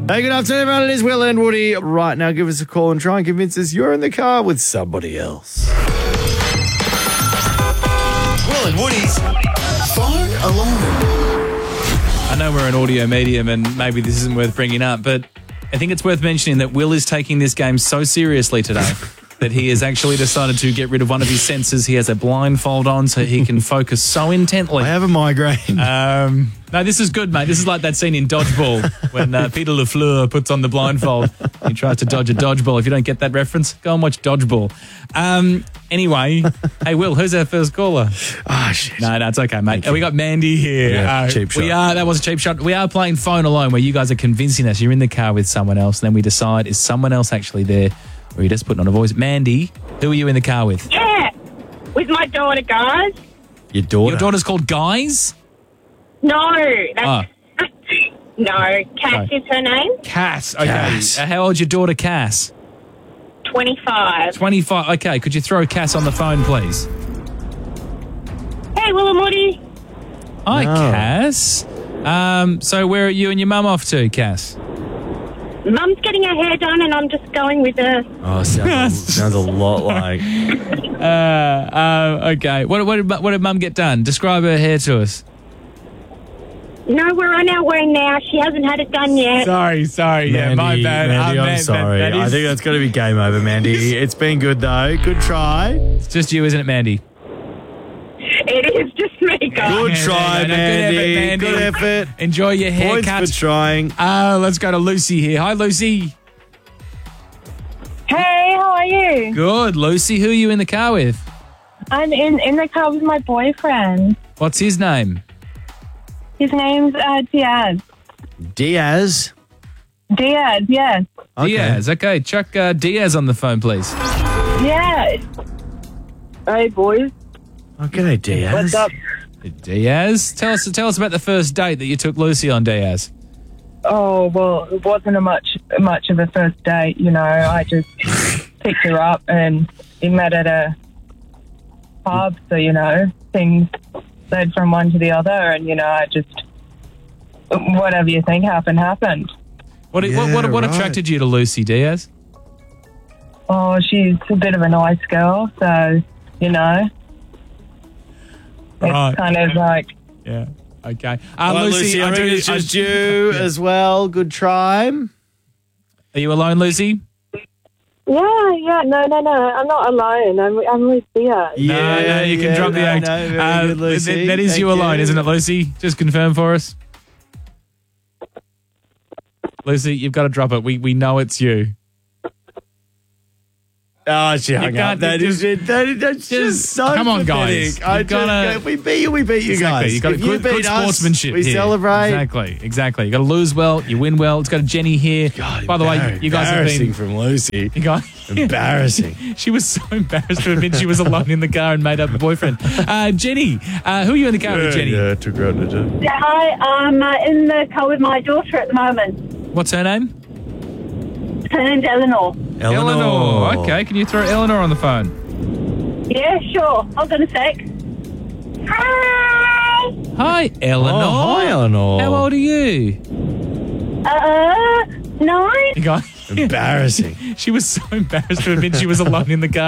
Hey, good afternoon, everyone. It is Will and Woody. Right now, give us a call and try and convince us you're in the car with somebody else. Will and Woody's Phone Alarm. I know we're an audio medium and maybe this isn't worth bringing up, but I think it's worth mentioning that Will is taking this game so seriously today that he has actually decided to get rid of one of his senses. He has a blindfold on so he can focus so intently. I have a migraine. No, this is good, mate. This is like that scene in Dodgeball when Peter LaFleur puts on the blindfold. He tries to dodge a dodgeball. If you don't get that reference, go and watch Dodgeball. Anyway, hey, Will, who's our first caller? Ah, shit. No, it's okay, mate. We got Mandy here. Yeah, cheap shot. That was a cheap shot. We are playing Phone Alone where you guys are convincing us you're in the car with someone else. And then we decide, is someone else actually there? Or you're just putting on a voice. Mandy, who are you in the car with? Yeah, with my daughter, guys. Your daughter? Your daughter's called Guys? No, that's... No, Cass is her name. Cass. Okay. Cass. How old's your daughter, Cass? 25. 25. Okay, could you throw Cass on the phone, please? Hey, Will and Woody. Hi, No. Cass. So where are you and your mum off to, Cass? Mum's getting her hair done and I'm just going with her. Oh, sounds a lot like... Okay. What did mum get done? Describe her hair to us. No, we're on our way now. She hasn't had it done yet. Sorry. Yeah, my bad. Mandy, I'm sorry. I think that's got to be game over, Mandy. It's been good, though. Good try. It's just you, isn't it, Mandy? It is just me, guys. Good try, No, Mandy. Good effort. Enjoy your Points haircut. for trying. Let's go to Lucy here. Hi, Lucy. Hey, how are you? Good. Lucy, who are you in the car with? I'm in the car with my boyfriend. What's his name? His name's Diaz. Diaz. Diaz, yes. Okay. Diaz. Okay, chuck Diaz on the phone, please. Yeah. Hey, boys. Oh, g'day, Diaz. What's up? Diaz, tell us about the first date that you took Lucy on, Diaz. Oh, well, it wasn't much of a first date, you know. I just picked her up and we met at a pub, so, you know, things led from one to the other and, you know, I just, whatever you think happened. What right. attracted you to Lucy, Diaz? Oh, she's a bit of a nice girl, so, you know, it's Right. kind of like, Yeah. Okay. Well, Lucy, I think it's just you as well. Good try. Are you alone, Lucy? yeah, no, I'm not alone. I'm with Diaz. No, you can drop the act. No, very good, Lucy. That is Thank you alone, isn't it, Lucy? Just confirm for us. Lucy, you've got to drop it. We know it's you. Oh, she hung up. can't- That's just so come on, pathetic. guys. If we beat you, we beat you Exactly. guys. You got if good, you beat good us, sportsmanship. we here. celebrate. Exactly. You got to lose well, you win well. It's got a Jenny here. God, by the way, you guys have embarrassing been. from Lucy. You guys, Embarrassing. she was so embarrassed to admit she was alone in the car and made up a boyfriend. Jenny, who are you in the car with, Jenny? Yeah, took her out to do. Hi, I'm in the car with my daughter at the moment. What's her name? Her name's Eleanor. Eleanor. Okay, can you throw Eleanor on the phone? Yeah, sure. Hold on a sec. Hi. Hi, Eleanor. Oh, hi, Eleanor. How old are you? 9. You guys, Embarrassing. she was so embarrassed to admit she was alone in the car.